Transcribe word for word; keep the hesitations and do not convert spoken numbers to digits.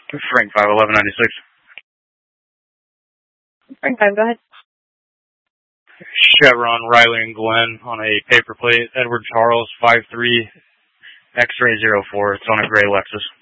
Frank five eleven ninety-six. Frank five, go ahead. Chevron, Riley and Glenn on a paper plate. Edward Charles five three X-ray zero four. It's on a gray Lexus.